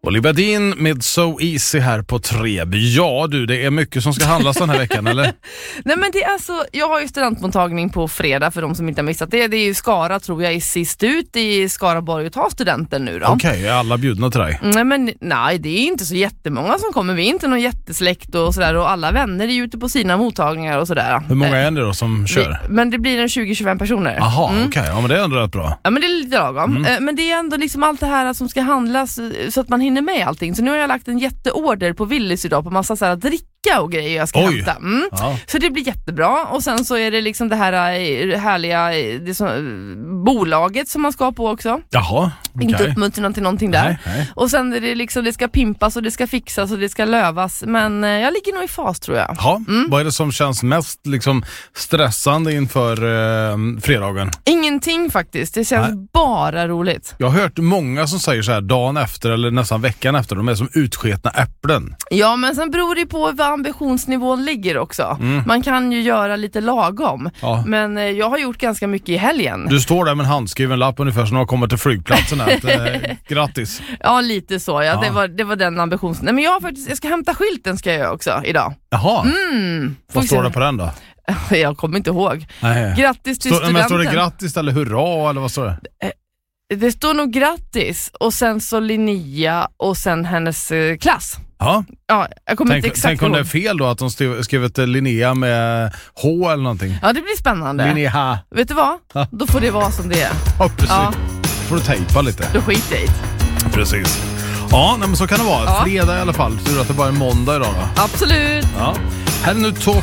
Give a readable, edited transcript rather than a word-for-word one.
Olivia Dean med So Easy här på Treby. Ja du, det är mycket som ska handlas den här veckan, eller? Nej men det är så, jag har ju studentmottagning på fredag för de som inte har missat det. Det är ju Skara, tror jag, är sist ut i Skaraborg och tar studenten nu då. Okej, är alla bjudna till dig? Nej, det är inte så jättemånga som kommer. Vi är inte någon jättesläkt och sådär, och alla vänner är ute på sina mottagningar och sådär. Hur många är det då som kör? Men det blir en 20-25 personer. Jaha, okej. Ja, men det är ändå rätt bra. Ja, men det är lite lagom. Men det är ändå liksom allt det här som ska handlas så att man hinner med allting. Så nu har jag lagt en jätteorder på Willys idag på massa så här dricka och grejer jag ska hämta. Ja. Så det blir jättebra. Och sen så är det liksom det här härliga bolaget som man ska på också. Jaha, okej. Inte uppmuntra till någonting där. Nej. Och sen är det liksom, det ska pimpas och det ska fixas och det ska lövas. Men jag ligger nog i fas, tror jag. Ja, vad är det som känns mest liksom stressande inför fredagen? Ingenting faktiskt, det känns bara roligt. Jag har hört många som säger så här dagen efter eller nästan veckan efter, de är som utsketna äpplen. Ja, men sen beror det på vad ambitionsnivån ligger också. Man kan ju göra lite lagom. Ja. Men jag har gjort ganska mycket i helgen. Du står där med en handskriven lapp ungefär som när du kommer till flygplatsen här. Grattis. Ja, lite så. Ja. Det var den ambitions. Nej, men jag ska hämta skylten ska jag också idag. Jaha. Vad står det på den då? Jag kommer inte ihåg. Nej. Grattis till studenten. Men står det grattis eller hurra eller vad står det? Det står nog grattis och sen så Linnea och sen hennes klass. Ja. Ja, jag kommer inte exakt tänk om det är fel då att de skrivit Linnea med H eller någonting. Ja, det blir spännande. Linnea. Vet du vad? Ja. Då får det vara som det är. Ja, precis. Ja. Får du tejpa lite. Då skiter jag i. Precis. Ja, men så kan det vara. Ja. Fredag i alla fall. Tur att det bara är måndag idag då. Absolut. Ja. Här är nu